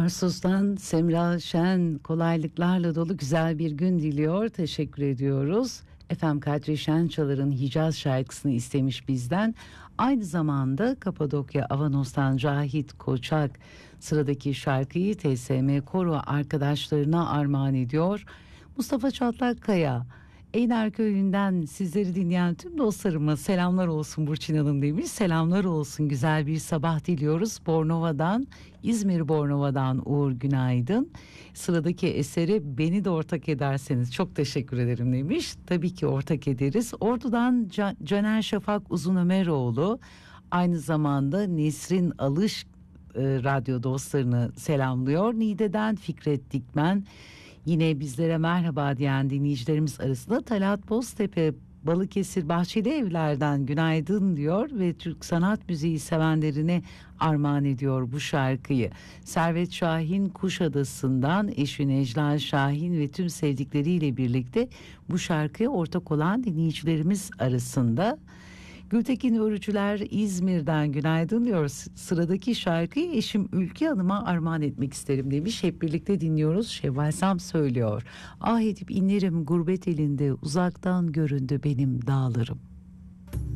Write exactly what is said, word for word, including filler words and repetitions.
Tarsus'tan Semra Şen kolaylıklarla dolu güzel bir gün diliyor. Teşekkür ediyoruz. Efendim Kadri Şençalar'ın Hicaz şarkısını istemiş bizden. Aynı zamanda Kapadokya Avanos'tan Cahit Koçak sıradaki şarkıyı T S M Koro arkadaşlarına armağan ediyor. Mustafa Çatlakkaya Eyner Köyü'nden sizleri dinleyen tüm dostlarıma selamlar olsun Burçin Hanım demiş. Selamlar olsun, güzel bir sabah diliyoruz. Bornova'dan, İzmir Bornova'dan Uğur günaydın. Sıradaki eseri beni de ortak ederseniz çok teşekkür ederim demiş. Tabii ki ortak ederiz. Ordu'dan Can- Caner Şafak Uzunömeroğlu aynı zamanda Nesrin Alış e, radyo dostlarını selamlıyor. Niğde'den Fikret Dikmen yine bizlere merhaba diyen dinleyicilerimiz arasında Talat Boztepe Balıkesir Bahçeli Evler'den günaydın diyor ve Türk sanat müziği sevenlerine armağan ediyor bu şarkıyı. Servet Şahin Kuşadası'ndan eşi Necla Şahin ve tüm sevdikleriyle birlikte bu şarkıya ortak olan dinleyicilerimiz arasında. Gültekin Örücüler İzmir'den günaydın diyor. Sıradaki şarkıyı eşim Ülke Hanım'a armağan etmek isterim demiş. Hep birlikte dinliyoruz. Şevval Sam söylüyor. Ah edip inlerim gurbet elinde, uzaktan göründü benim dağlarım.